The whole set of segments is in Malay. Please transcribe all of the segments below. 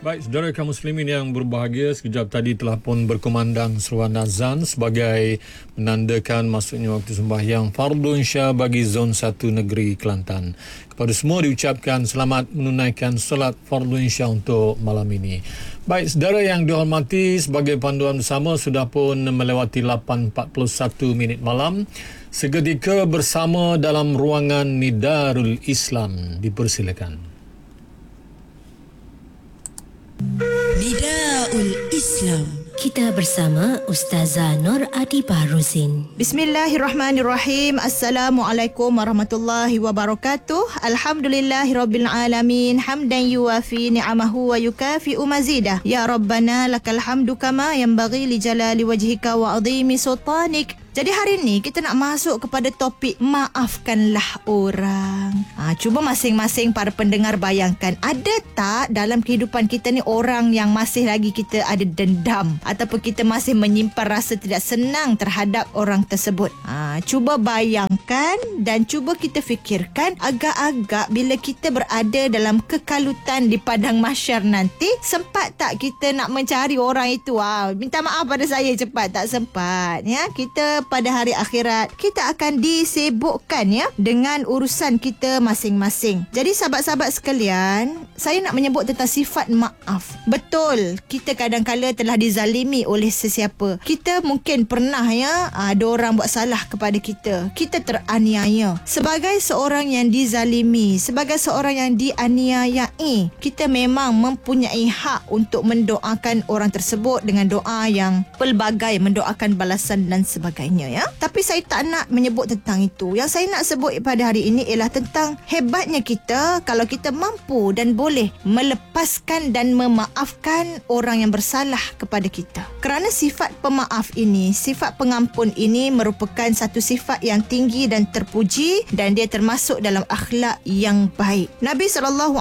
Baik, saudara kaum muslimin yang berbahagia, sekejap tadi telah pun berkumandang seruan azan sebagai menandakan masuknya waktu sembahyang Fardhu Isya bagi Zon 1 Negeri Kelantan. Kepada semua diucapkan selamat menunaikan solat Fardhu Isya untuk malam ini. Baik, saudara yang dihormati, sebagai panduan bersama sudah pun melewati 8.41 minit malam. Seketika bersama dalam ruangan Nidarul Islam, dipersilakan. Nidaul Islam. Kita bersama Ustazah Nur Adibah Rozin. Bismillahirrahmanirrahim. Assalamualaikum warahmatullahi wabarakatuh. Alhamdulillahirabbil alamin. Hamdan yuwafi ni'amahu wa yukafi'u mazidah. Ya Rabbana lakal hamdu kama yanbaghi li jalali wajhika wa adhimi sultanik. Jadi hari ni kita nak masuk kepada topik maafkanlah orang. Cuba masing-masing para pendengar bayangkan, ada tak dalam kehidupan kita ni orang yang masih lagi kita ada dendam ataupun kita masih menyimpan rasa tidak senang terhadap orang tersebut? Cuba bayangkan dan cuba kita fikirkan, agak-agak bila kita berada dalam kekalutan di padang mahsyar nanti, sempat tak kita nak mencari orang itu? Minta maaf pada saya, cepat tak sempat ya. Kita pada hari akhirat kita akan disibukkan ya dengan urusan kita masing-masing. Jadi sahabat-sahabat sekalian, saya nak menyebut tentang sifat maaf. Betul, kita kadang-kala telah dizalimi oleh sesiapa. Kita mungkin pernah ya, ada orang buat salah kepada kita. Kita teraniaya. Sebagai seorang yang dizalimi, sebagai seorang yang dianiayai, kita memang mempunyai hak untuk mendoakan orang tersebut dengan doa yang pelbagai, mendoakan balasan dan sebagainya ya. Tapi saya tak nak menyebut tentang itu. Yang saya nak sebut pada hari ini ialah tentang hebatnya kita kalau kita mampu dan boleh melepaskan dan memaafkan orang yang bersalah kepada kita. Kerana sifat pemaaf ini, sifat pengampun ini merupakan satu sifat yang tinggi dan terpuji, dan dia termasuk dalam akhlak yang baik. Nabi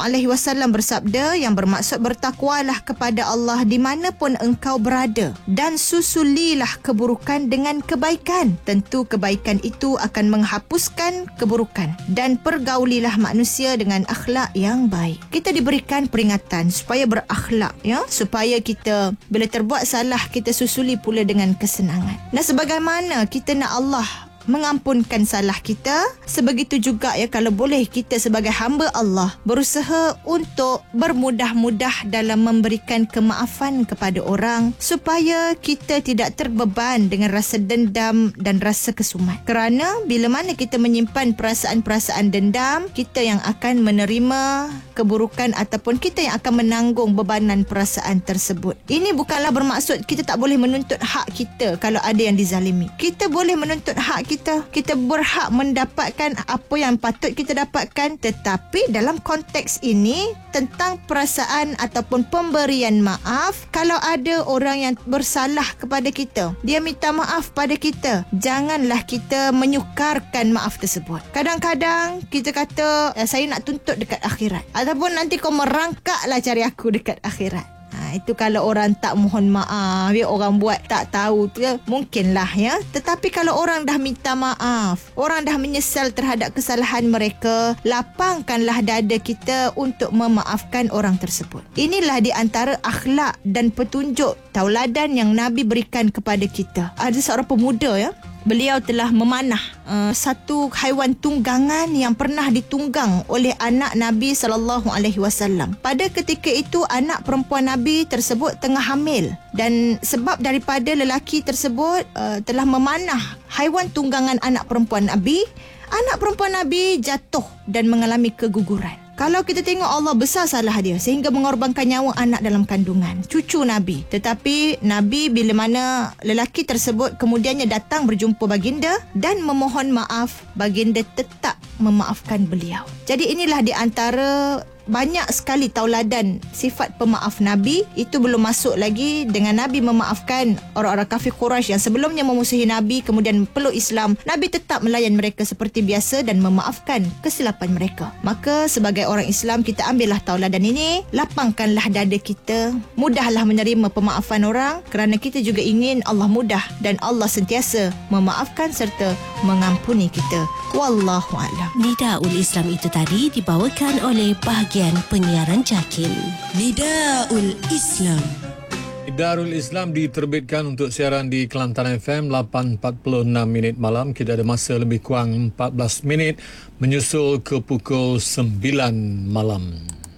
SAW bersabda yang bermaksud bertakwalah kepada Allah di mana pun engkau berada dan susulilah keburukan dengan kebaikan. Tentu kebaikan itu akan menghapuskan keburukan, dan pergaulilah manusia dengan akhlak yang baik. Kita diberikan peringatan supaya berakhlak ya, supaya kita bila terbuat salah kita susuli pula dengan kesenangan. Dan sebagaimana kita nak Allah mengampunkan salah kita, sebegitu juga ya kalau boleh kita sebagai hamba Allah berusaha untuk bermudah-mudah dalam memberikan kemaafan kepada orang supaya kita tidak terbeban dengan rasa dendam dan rasa kesumat. Kerana bila mana kita menyimpan perasaan-perasaan dendam, kita yang akan menerima keburukan ataupun kita yang akan menanggung bebanan perasaan tersebut. Ini bukanlah bermaksud kita tak boleh menuntut hak kita kalau ada yang dizalimi. Kita boleh menuntut hak kita berhak mendapatkan apa yang patut kita dapatkan, tetapi dalam konteks ini tentang perasaan ataupun pemberian maaf. Kalau ada orang yang bersalah kepada kita, dia minta maaf pada kita, janganlah kita menyukarkan maaf tersebut. Kadang-kadang kita kata saya nak tuntut dekat akhirat, ataupun nanti kau merangkaklah cari aku dekat akhirat. Itu kalau orang tak mohon maaf, ya, orang buat tak tahu tu ya, mungkinlah ya. Tetapi kalau orang dah minta maaf, orang dah menyesal terhadap kesalahan mereka, lapangkanlah dada kita untuk memaafkan orang tersebut. Inilah di antara akhlak dan petunjuk tauladan yang Nabi berikan kepada kita. Ada seorang pemuda ya, beliau telah memanah satu haiwan tunggangan yang pernah ditunggang oleh anak Nabi SAW. Pada ketika itu anak perempuan Nabi tersebut tengah hamil, dan sebab daripada lelaki tersebut telah memanah haiwan tunggangan anak perempuan Nabi, anak perempuan Nabi jatuh dan mengalami keguguran. Kalau kita tengok Allah besar salah dia sehingga mengorbankan nyawa anak dalam kandungan, cucu Nabi. Tetapi Nabi bila mana lelaki tersebut kemudiannya datang berjumpa baginda dan memohon maaf, baginda tetap memaafkan beliau. Jadi inilah di antara banyak sekali tauladan sifat pemaaf Nabi. Itu belum masuk lagi dengan Nabi memaafkan orang-orang kafir Quraisy yang sebelumnya memusuhi Nabi kemudian peluk Islam. Nabi tetap melayan mereka seperti biasa dan memaafkan kesilapan mereka. Maka sebagai orang Islam, kita ambillah tauladan ini, lapangkanlah dada kita, mudahlah menerima pemaafan orang, kerana kita juga ingin Allah mudah dan Allah sentiasa memaafkan serta mengampuni kita. Wallahu a'lam. Nidaul Islam itu tadi dibawakan oleh Bahagia Pengajian Penyiaran Jakil. Nidaul Islam. Darul Islam diterbitkan untuk siaran di Kelantan FM 8.46 malam. Kita ada masa lebih kurang 14 minit menyusul ke pukul 9 malam.